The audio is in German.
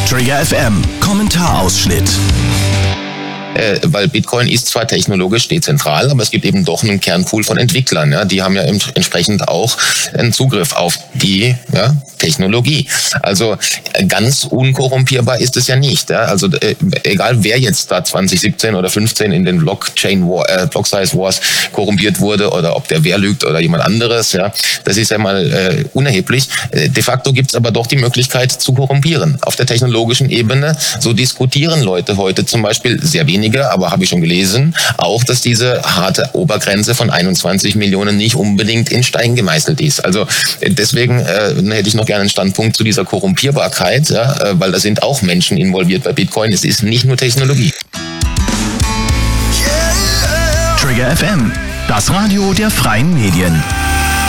Trigger FM Kommentarausschnitt. Weil Bitcoin ist zwar technologisch dezentral, aber es gibt eben doch einen Kernpool von Entwicklern. Ja, die haben ja entsprechend auch einen Zugriff auf die Technologie. Also ganz unkorrumpierbar ist es ja nicht. Ja? Also egal wer jetzt da 2017 oder 15 in den Block Size Wars korrumpiert wurde oder ob der wer lügt oder jemand anderes, ja, das ist ja mal unerheblich. De facto gibt es aber doch die Möglichkeit zu korrumpieren. Auf der technologischen Ebene, so diskutieren Leute heute zum Beispiel sehr weniger, aber habe ich schon gelesen, auch, dass diese harte Obergrenze von 21 Millionen nicht unbedingt in Stein gemeißelt ist. Also deswegen hätte ich noch gerne einen Standpunkt zu dieser Korrumpierbarkeit, weil da sind auch Menschen involviert bei Bitcoin. Es ist nicht nur Technologie. Trigger FM, das Radio der freien Medien.